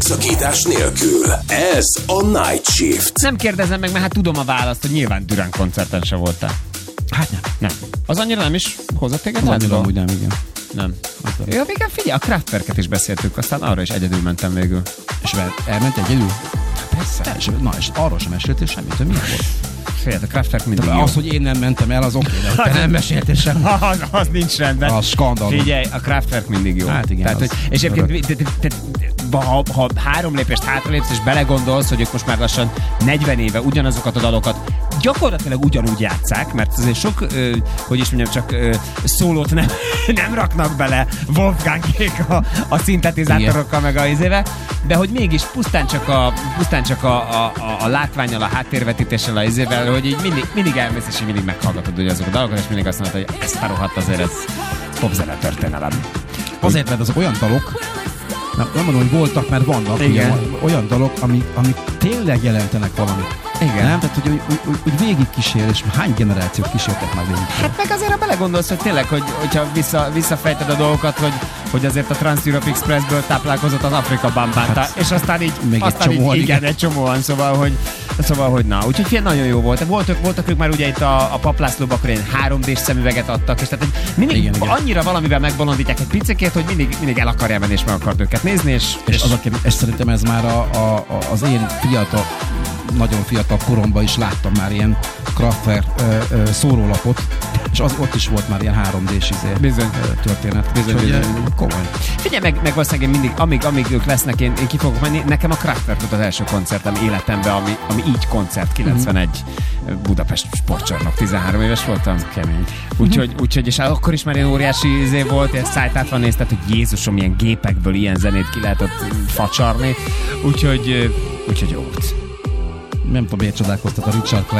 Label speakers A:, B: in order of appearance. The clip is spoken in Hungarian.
A: megszakítás nélkül. Ez a Night Shift.
B: Nem kérdezem meg, mert hát tudom a választ, hogy nyilván Durán koncerten se voltál.
C: Hát nem.
B: Az annyira nem is hozott téged?
C: Az annyira
B: lázba?
C: amúgy nem, igen.
B: Nem. Ja, végül figyelj, a Kraftwerket is beszéltük, aztán arra is egyedül mentem végül.
C: És elment egyedül?
B: Persze.
C: És arról sem meséltél semmit, hogy milyen volt?
B: Figyelj, a Kraftwerk mindig jó.
C: Az, hogy én nem mentem el, az oké, de te nem meséltél semmit.
B: Az nincs rendben.
C: Az skandalum.
B: Figyelj, a Kraftwerk mindig jó.
C: Hát igen,
B: Tehát,
C: az
B: hogy, és egyébként ha 3 lépést hátralépsz, és belegondolsz, hogy ők most már lassan 40 éve ugyanazokat a dalokat gyakorlatilag ugyanúgy játsszák, mert azért sok, hogy is mondjam, csak szólót nem raknak bele Wolfgangjék a szintetizátorokkal meg a izével, de hogy mégis pusztán csak a látvánnyal, a háttérvetítéssel, a izével, hogy így mindig elmész, és így mindig meghallgatod hogy azok a dalokat, és mindig azt mondod, hogy ez farohadt azért, ez popzene történelem.
C: Azért, mert azok olyan dalok, nem mondom, hogy voltak, mert vannak ugye, olyan dalok, amik tényleg jelentenek valamit.
B: Igen.
C: Nem? Tehát, hogy végig kísér, és hány generációt kísértek már végig?
B: Hát meg azért, ha belegondolsz, hogy tényleg, hogyha visszafejted a dolgokat, hogy azért a Trans-Europe Expressből táplálkozott az Afrika Bambáta, hát, és aztán így, igen, egy csomóan, szóval, hogy na, úgyhogy nagyon jó volt. Voltak ők már ugye itt a Paplászlóba, akkor ilyen 3D-s szemüveget adtak, és tehát mindig igen. Annyira valamivel megbolondítják egy picikét, hogy mindig el akarja menni, és meg akart őket nézni, és
C: és szerintem ez már az én nagyon fiatal koromban is láttam már ilyen Kraftwerk szórólapot, és ott is volt már ilyen 3D-s történet.
B: Bizony.
C: Komoly.
B: Figyelj meg valószínűleg én mindig, amíg ők lesznek, én ki fogok menni. Nekem a Kraftwerk volt az első koncertem életemben, ami így koncert, 91 Budapest Sportcsarnok, 13 éves voltam.
C: Kemény.
B: Úgyhogy és akkor is már ilyen óriási volt, és szájtátva nézted, hogy Jézusom, milyen gépekből ilyen zenét ki lehetett facsarni. Úgyhogy jó volt.
C: Nem tudom, miért csodálkoztat a Richard